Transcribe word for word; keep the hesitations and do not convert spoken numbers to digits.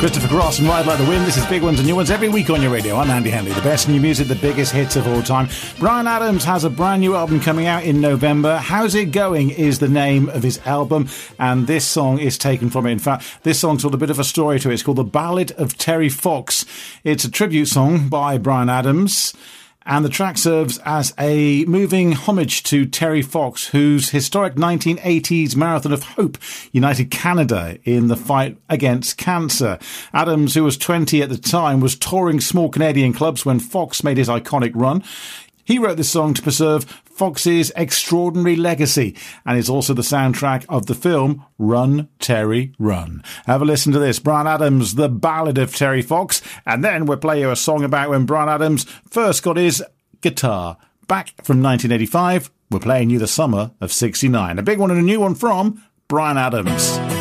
Christopher Cross and Ride Like the Wind. This is Big Ones and New Ones every week on your radio. I'm Andy Henley. The best new music, the biggest hits of all time. Bryan Adams has a brand new album coming out in November. How's It Going is the name of his album, and this song is taken from it. In fact, this song's got a bit of a story to it. It's called The Ballad of Terry Fox. It's a tribute song by Bryan Adams, and the track serves as a moving homage to Terry Fox, whose historic nineteen eighties Marathon of Hope united Canada in the fight against cancer. Adams, who was twenty at the time, was touring small Canadian clubs when Fox made his iconic run. He wrote this song to preserve Fox's extraordinary legacy, and is also the soundtrack of the film Run, Terry, Run. Have a listen to this. Bryan Adams, The Ballad of Terry Fox, and then we'll play you a song about when Bryan Adams first got his guitar. Back from nineteen eighty-five, we're playing you The Summer of sixty-nine. A big one and a new one from Bryan Adams.